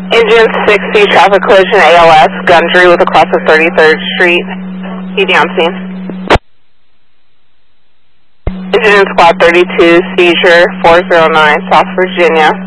Engine 60, traffic collision ALS, Gundry with a cross of 33rd Street. PD on scene. Engine Squad 32, seizure 409, South Virginia.